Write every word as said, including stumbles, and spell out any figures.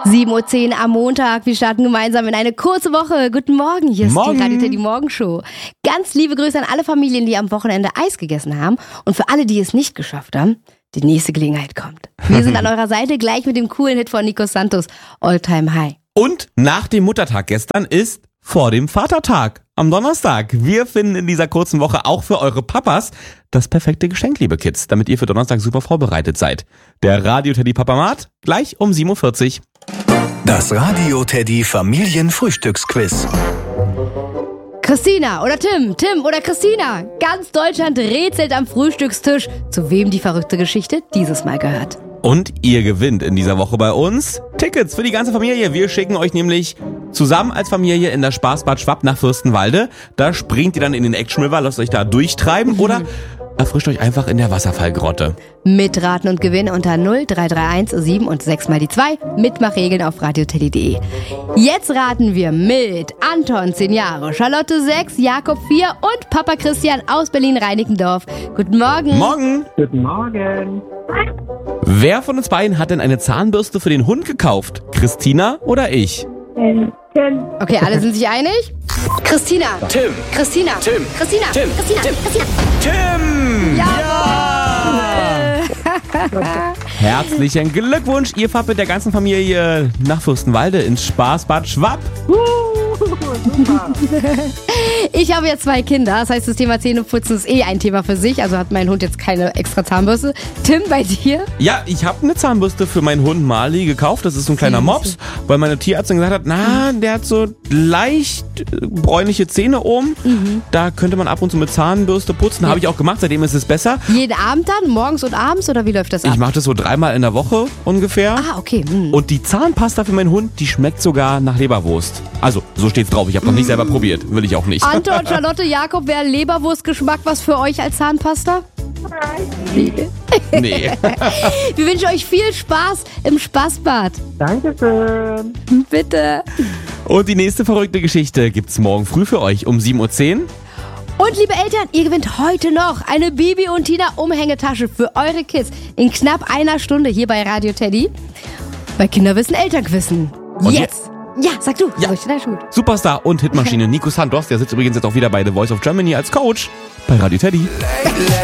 sieben Uhr zehn am Montag. Wir starten gemeinsam in eine kurze Woche. Guten Morgen, hier ist Morgen. die Radio Teddy Morgenshow. Ganz liebe Grüße an alle Familien, die am Wochenende Eis gegessen haben. Und für alle, die es nicht geschafft haben, die nächste Gelegenheit kommt. Wir sind an eurer Seite gleich mit dem coolen Hit von Nico Santos, All Time High. Und nach dem Muttertag gestern ist vor dem Vatertag am Donnerstag. Wir finden in dieser kurzen Woche auch für eure Papas das perfekte Geschenk, liebe Kids, damit ihr für Donnerstag super vorbereitet seid. Der Radio Teddy Papamat gleich um sieben Uhr vierzig. Das Radio Teddy Familienfrühstücksquiz. Christina oder Tim, Tim oder Christina. Ganz Deutschland rätselt am Frühstückstisch, zu wem die verrückte Geschichte dieses Mal gehört. Und ihr gewinnt in dieser Woche bei uns Tickets für die ganze Familie. Wir schicken euch nämlich zusammen als Familie in das Spaßbad Schwapp nach Fürstenwalde. Da springt ihr dann in den Action River, lasst euch da durchtreiben oder erfrischt euch einfach in der Wasserfallgrotte. Mitraten und gewinnen unter null drei drei eins sieben und sechs mal die zwei. Mitmachregeln auf radioteddy punkt de. Jetzt raten wir mit Anton, zehn Jahre, Charlotte, sechs, Jakob, vier und Papa Christian aus Berlin-Reinickendorf. Guten Morgen. Morgen. Guten Morgen. Wer von uns beiden hat denn eine Zahnbürste für den Hund gekauft? Christina oder ich? Tim. Okay, alle sind sich einig? Christina. Tim. Christina. Tim. Christina. Tim. Christina. Tim. Christina. Tim! Ja! Herzlichen Glückwunsch, ihr fahrt mit der ganzen Familie nach Fürstenwalde ins Spaßbad Schwapp. Ich habe ja zwei Kinder, das heißt, das Thema Zähneputzen ist eh ein Thema für sich. Also hat mein Hund jetzt keine extra Zahnbürste. Tim, bei dir? Ja, ich habe eine Zahnbürste für meinen Hund Marley gekauft. Das ist so ein kleiner Mops, weil meine Tierärztin gesagt hat, na, der hat so leicht äh, bräunliche Zähne oben. Mhm. Da könnte man ab und zu mit Zahnbürste putzen. Habe ich auch gemacht, seitdem ist es besser. Jeden Abend dann? Morgens und abends? Oder wie läuft das ab? Ich mache das so dreimal in der Woche ungefähr. Ah, okay. Mhm. Und die Zahnpasta für meinen Hund, die schmeckt sogar nach Leberwurst. Also, so steht's drauf. Ich habe noch nicht selber probiert. Will ich auch nicht. Anton, Charlotte, Jakob, wäre Leberwurstgeschmack was für euch als Zahnpasta? Nee. Nee. Wir wünschen euch viel Spaß im Spaßbad. Dankeschön. Bitte. Und die nächste verrückte Geschichte gibt's morgen früh für euch um sieben Uhr zehn. Und liebe Eltern, ihr gewinnt heute noch eine Bibi und Tina Umhängetasche für eure Kids in knapp einer Stunde hier bei Radio Teddy. Bei Kinderwissen, Elternquissen. Und Jetzt. Ja, sag du. Ja. Richtig, gut. Superstar und Hitmaschine Nico Santos, der sitzt übrigens jetzt auch wieder bei The Voice of Germany als Coach bei Radio Teddy.